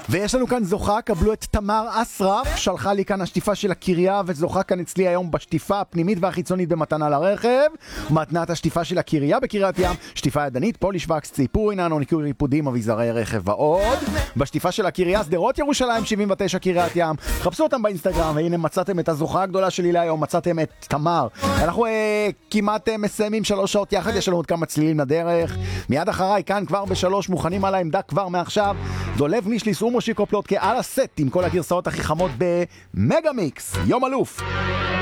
ויש לנו כאן זוכה, קבלו את תמר אסרף, שלחה לי כאן השטיפה של הקריה, וזוכה כאן אצלי היום בשטיפה הפנימית והחיצונית במתנה לרכב. מתנת השטיפה של הקריה בקריית ים, שטיפה ידנית, פוליש וקס, ציפוי, ננו, ניקוי ריפודים, אביזרי רכב ועוד. בשטיפה של הקריה, שדרות ירושלים 79 קריית ים. חפשו אותם באינסטגרם, והנה מצאתם את הזוכה הגדולה שלי להיום, מצאתם את תמר. אנחנו כמעט מסיימים 3 שעות יחד, יש לנו עוד כמה צלילים לדרך. מיד אחריי, כאן כבר ב3 מוכנים על העמדה כבר מעכשיו. דולב נישליס ומושיקו פלוטקה על הסט עם כל הגרסאות הכי חמות במגה מיקס. יום אלוף.